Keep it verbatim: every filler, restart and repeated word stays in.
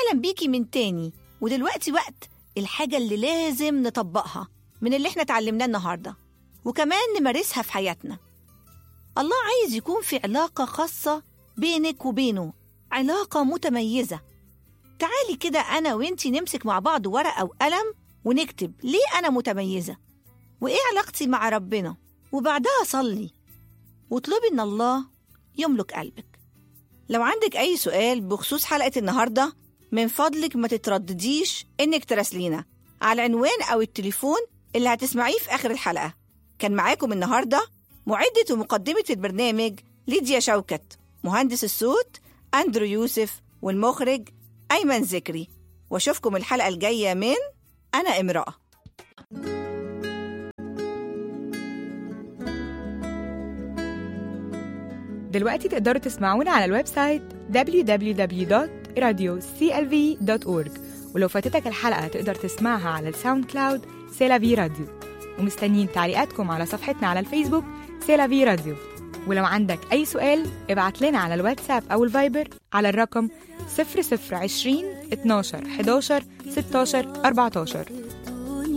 أهلا بيكي من تاني. ودلوقتي وقت الحاجة اللي لازم نطبقها من اللي احنا تعلمناه النهاردة، وكمان نمارسها في حياتنا. الله عايز يكون في علاقة خاصة بينك وبينه، علاقة متميزة. تعالي كده أنا وإنتي نمسك مع بعض ورقة وقلم ونكتب ليه أنا متميزة وإيه علاقتي مع ربنا، وبعدها صلي واطلبي إن الله يملك قلبك. لو عندك أي سؤال بخصوص حلقة النهاردة، من فضلك ما تتردديش إنك تراسلينا على العنوان أو التليفون اللي هتسمعيه في آخر الحلقة. كان معاكم النهاردة معدة ومقدمة البرنامج ليديا شوكت، مهندس الصوت أندرو يوسف، والمخرج أيمن ذكري. واشوفكم الحلقة الجاية من أنا امرأة. دلوقتي تقدروا تسمعونا على الويب سايت دبليو دبليو دبليو دوت راديو سي إل في دوت أورج، ولو فاتتك الحلقة تقدر تسمعها على الساوند كلاود سيلافي راديو. ومستنيين تعليقاتكم على صفحتنا على الفيسبوك سيلافي راديو. ولو عندك أي سؤال ابعت لنا على الواتساب أو الفايبر على الرقم صفر صفر عشرين اتناشر حداشر ستاشر أربعتاشر.